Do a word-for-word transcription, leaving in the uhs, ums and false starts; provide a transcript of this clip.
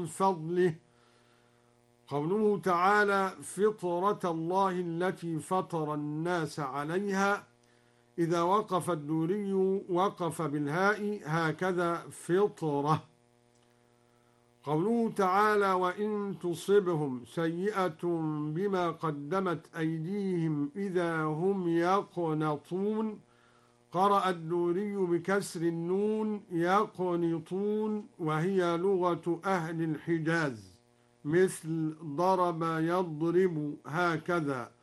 فضله. قوله تعالى فطرة الله التي فطر الناس عليها، إذا وقف الدوري وقف بالهاء هكذا فطرة. قوله تعالى وإن تصبهم سيئة بما قدمت أيديهم إذا هم يقنطون، قرأ الدوري بكسر النون يقنطون، وهي لغة أهل الحجاز، مثل ضرب يضرب هكذا.